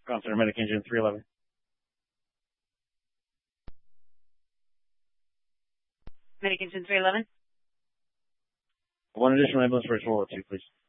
Consider Medic Engine 311. Medic Engine 311. One additional ambulance for World War II, please.